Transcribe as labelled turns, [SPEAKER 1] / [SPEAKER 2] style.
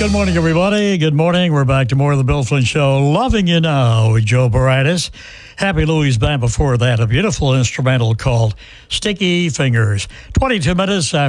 [SPEAKER 1] Good morning, everybody. Good morning. We're back to more of the Bill Flynn Show. Loving You Now with Joe Baritis. Happy Louie's Band before that. A beautiful instrumental called Sticky Fingers. 22 minutes after